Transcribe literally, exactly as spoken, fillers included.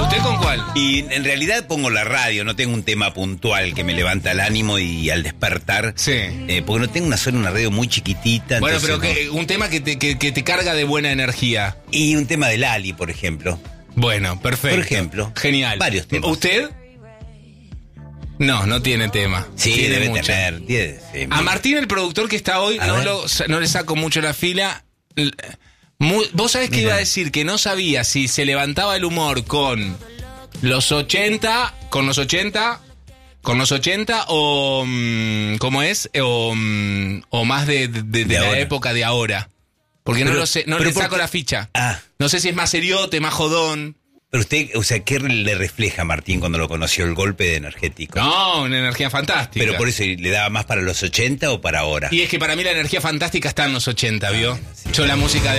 ¿Usted con cuál? Y en realidad pongo la radio, no tengo un tema puntual que me levanta el ánimo y al despertar. Sí. Eh, porque no tengo una sola una radio muy chiquitita. Bueno, pero no. que, un tema que te, que, que te carga de buena energía. Y un tema de Lali, por ejemplo. Bueno, perfecto. Por ejemplo. Genial. Varios temas. ¿Usted? No, no tiene tema. Sí, tiene debe mucho. tener. Tiene, sí, A Martín, el productor que está hoy, no, lo, no le saco mucho la fila. Muy, vos sabés que Mira. iba a decir que no sabía si se levantaba el humor con los ochenta, con los ochenta, con los ochenta o, mm, ¿cómo es? O, mm, o más de, de, de, de la ahora. época de ahora. Porque no Pero- lo sé, no pero le ¿por saco qué? la ficha. Ah. No sé si es más seriote, más jodón. Pero usted, o sea, ¿qué le refleja a Martín cuando lo conoció el golpe de energético? No, una energía fantástica. Pero por eso, ¿le daba más para los ochenta o para ahora? Y es que para mí la energía fantástica está en los ochenta, ¿vio? bueno, sí. Yo la música de